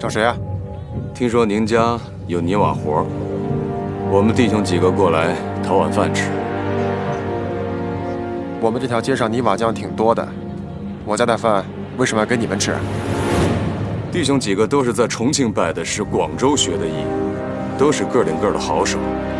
找谁啊？ 听说您家有泥瓦活，我们弟兄几个过来讨碗饭吃。 我们这条街上泥瓦匠挺多的，我家的饭为什么要给你们吃？ 弟兄几个都是在重庆拜的师，广州学的艺，都是个顶个的好手。